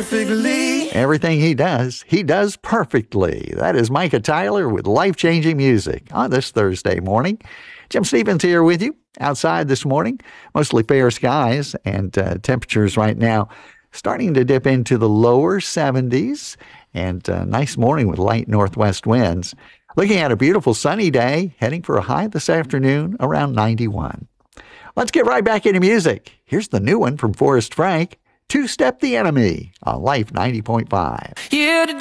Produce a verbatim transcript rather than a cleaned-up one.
perfectly. Everything he does, he does perfectly. That is Micah Tyler with life-changing music on this Thursday morning. Jim Stevens here with you. Outside this morning, mostly fair skies and uh, temperatures right now starting to dip into the lower seventies, and a nice morning with light northwest winds. Looking at a beautiful sunny day, heading for a high this afternoon around ninety-one. Let's get right back into music. Here's the new one from Forrest Frank, Two Step the Enemy on Life ninety point five. Here today.